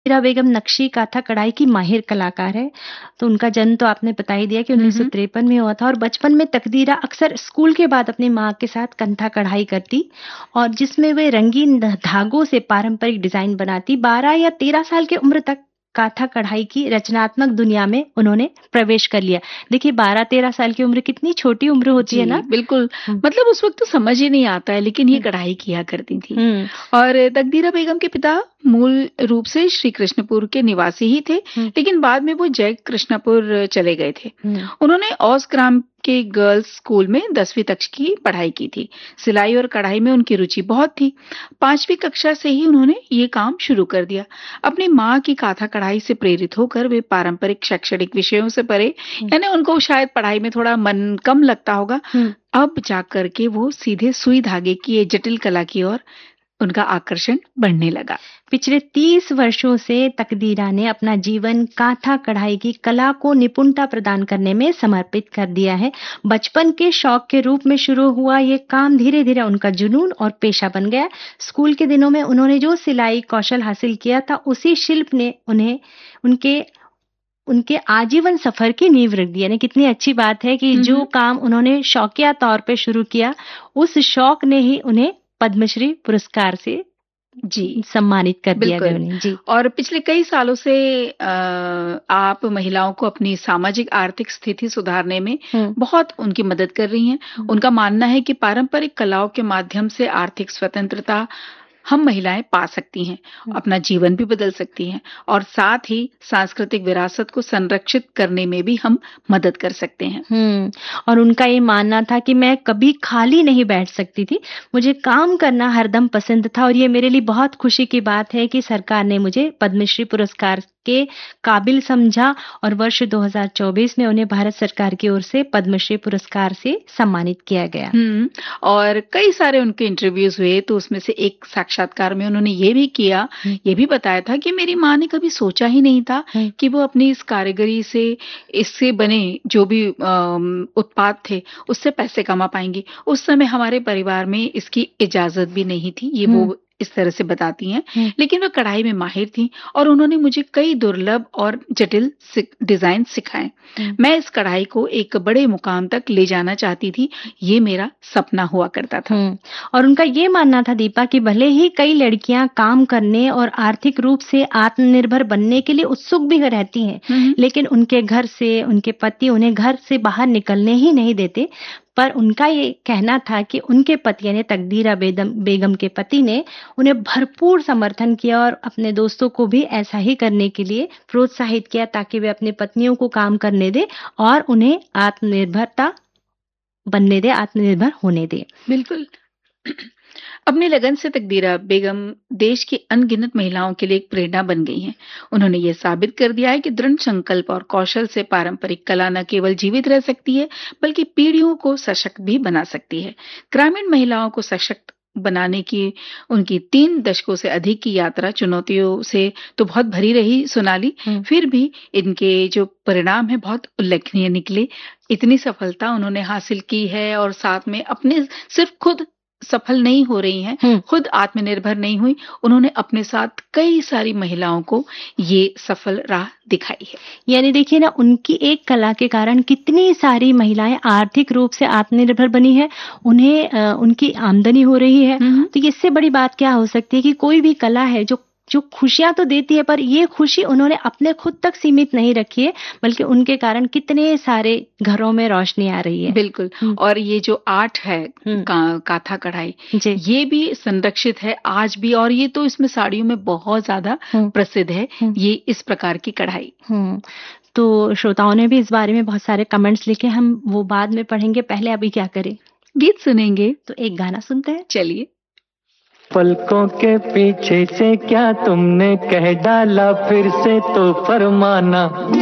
मीरा बेगम नक्शी काथा कढ़ाई की माहिर कलाकार है। तो उनका जन्म तो आपने बता ही दिया कि 1953 में हुआ था और बचपन में तकदीरा अक्सर स्कूल के बाद अपनी माँ के साथ कंथा कढ़ाई करती और जिसमें वे रंगीन धागों से पारंपरिक डिजाइन बनाती। 12 या 13 साल की उम्र तक काथा कढ़ाई की रचनात्मक दुनिया में उन्होंने प्रवेश कर लिया। देखिए 12-13 साल की उम्र कितनी छोटी उम्र होती है जी, ना। बिल्कुल। मतलब उस वक़्त तो समझ ही नहीं आता है, लेकिन ये कढ़ाई किया करती थी। हम्म और तकदीरा बेगम के पिता मूल रूप से श्री कृष्णपुर के निवासी ही थे, लेकिन बाद में वो जय कृष्णपुर चले गए थे। उन्होंने औस ग्राम के गर्ल्स स्कूल में 10वीं तक की पढ़ाई की थी। सिलाई और कढ़ाई में उनकी रुचि बहुत थी। 5वीं कक्षा से ही उन्होंने ये काम शुरू कर दिया। अपनी माँ की काथा कढ़ाई से प्रेरित होकर वे पारंपरिक शैक्षणिक विषयों से परे, यानी उनको शायद पढ़ाई में थोड़ा मन कम लगता होगा, अब जाकर के वो सीधे सुई धागे की ये जटिल कला की ओर उनका आकर्षण बढ़ने लगा। पिछले 30 वर्षों से तकदीरा ने अपना जीवन काथा कढ़ाई की कला को निपुणता प्रदान करने में समर्पित कर दिया है। बचपन के शौक के रूप में शुरू हुआ ये काम धीरे धीरे उनका जुनून और पेशा बन गया। स्कूल के दिनों में उन्होंने जो सिलाई कौशल हासिल किया था उसी शिल्प ने उन्हें उनके आजीवन सफर की नींव रख दी। यानी कितनी अच्छी बात है कि जो काम उन्होंने शौकिया तौर पे शुरू किया उस शौक ने ही उन्हें पद्मश्री पुरस्कार से जी, सम्मानित कर दिया गया उन्हें। जी। और पिछले कई सालों से आप महिलाओं को अपनी सामाजिक आर्थिक स्थिति सुधारने में बहुत उनकी मदद कर रही हैं। उनका मानना है कि पारंपरिक कलाओं के माध्यम से आर्थिक स्वतंत्रता हम महिलाएं पा सकती हैं, अपना जीवन भी बदल सकती हैं और साथ ही सांस्कृतिक विरासत को संरक्षित करने में भी हम मदद कर सकते हैं। और उनका ये मानना था कि मैं कभी खाली नहीं बैठ सकती थी, मुझे काम करना हरदम पसंद था और ये मेरे लिए बहुत खुशी की बात है कि सरकार ने मुझे पद्मश्री पुरस्कार के काबिल समझा और वर्ष 2024 में उन्हें भारत सरकार की ओर से पद्मश्री पुरस्कार से सम्मानित किया गया। और कई सारे उनके इंटरव्यूज हुए तो उसमें से एक साक्षात्कार में उन्होंने ये भी किया, ये भी बताया था कि मेरी माँ ने कभी सोचा ही नहीं था कि वो अपनी इस कारीगरी से, इससे बने जो भी उत्पाद थे उससे पैसे कमा पाएंगी। उस समय हमारे परिवार में इसकी इजाजत भी नहीं थी, ये वो इस तरह से बताती हैं। लेकिन वह कढ़ाई में माहिर थी और उन्होंने मुझे कई दुर्लभ और जटिल डिजाइन सिखाए। मैं इस कढ़ाई को एक बड़े मुकाम तक ले जाना चाहती थी, ये मेरा सपना हुआ करता था। और उनका ये मानना था दीपा कि भले ही कई लड़कियां काम करने और आर्थिक रूप से आत्मनिर्भर बनने के लिए उत्सुक भी रहती हैं, लेकिन उनके घर से उनके पति उन्हें घर से बाहर निकलने ही नहीं देते। पर उनका ये कहना था कि उनके पति यानी तकदीरा बेगम के पति ने उन्हें भरपूर समर्थन किया और अपने दोस्तों को भी ऐसा ही करने के लिए प्रोत्साहित किया ताकि वे अपनी पत्नियों को काम करने दे और उन्हें आत्मनिर्भर होने दे। बिल्कुल। अपने लगन से तकदीरा बेगम देश की अनगिनत महिलाओं के लिए एक प्रेरणा बन गई हैं। उन्होंने ये साबित कर दिया है कि दृढ़ संकल्प और कौशल से पारंपरिक कला न केवल जीवित रह सकती है बल्कि पीढ़ियों को सशक्त भी बना सकती है। ग्रामीण महिलाओं को सशक्त बनाने की उनकी 3 दशकों से अधिक की यात्रा चुनौतियों से तो बहुत भरी रही सोनाली, फिर भी इनके जो परिणाम है बहुत उल्लेखनीय निकले। इतनी सफलता उन्होंने हासिल की है और साथ में अपने सिर्फ खुद सफल नहीं हो रही हैं, खुद आत्मनिर्भर नहीं हुई, उन्होंने अपने साथ कई सारी महिलाओं को ये सफल राह दिखाई है। यानी देखिए ना, उनकी एक कला के कारण कितनी सारी महिलाएं आर्थिक रूप से आत्मनिर्भर बनी है, उन्हें उनकी आमदनी हो रही है। तो इससे बड़ी बात क्या हो सकती है कि कोई भी कला है जो खुशियां तो देती है, पर ये खुशी उन्होंने अपने खुद तक सीमित नहीं रखी है, बल्कि उनके कारण कितने सारे घरों में रोशनी आ रही है। बिल्कुल। और ये जो आर्ट है काथा कढ़ाई, ये भी संरक्षित है आज भी और ये तो इसमें साड़ियों में बहुत ज्यादा प्रसिद्ध है ये इस प्रकार की कढ़ाई। तो श्रोताओं ने भी इस बारे में बहुत सारे कमेंट्स लिखे, हम वो बाद में पढ़ेंगे। पहले अभी क्या करें, गीत सुनेंगे। तो एक गाना सुनते हैं, चलिए। पलकों के पीछे से क्या तुमने कह डाला, फिर से तो फरमाना।